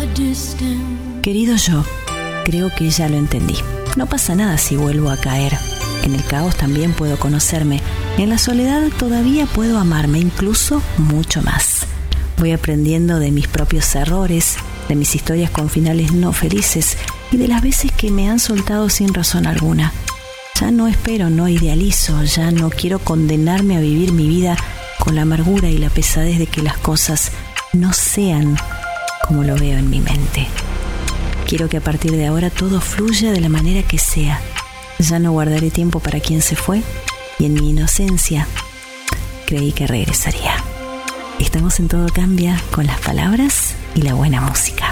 Querido yo, creo que ya lo entendí. No pasa nada si vuelvo a caer. En el caos también puedo conocerme. En la soledad todavía puedo amarme, incluso mucho más. Voy aprendiendo de mis propios errores, de mis historias con finales no felices y de las veces que me han soltado sin razón alguna. Ya no espero, no idealizo, ya no quiero condenarme a vivir mi vida con la amargura y la pesadez de que las cosas no sean como lo veo en mi mente. Quiero que a partir de ahora todo fluya de la manera que sea. Ya no guardaré tiempo para quien se fue y en mi inocencia creí que regresaría. Estamos en Todo Cambia con las palabras y la buena música.